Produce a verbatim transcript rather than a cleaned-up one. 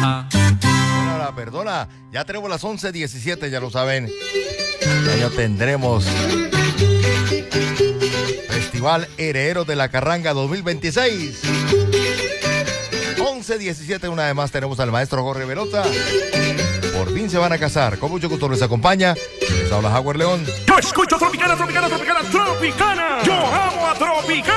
Perdona, perdona. Ya tenemos las once diecisiete, ya lo saben. Este año tendremos Festival Herederos de la Carranga dos mil veintiséis. once diecisiete, una vez más tenemos al maestro Jorge Velota. Por fin se van a casar. Con mucho gusto les acompaña. Les habla Jaguar León. Yo escucho Tropicana, Tropicana, Tropicana, Tropicana. Yo amo a Tropicana.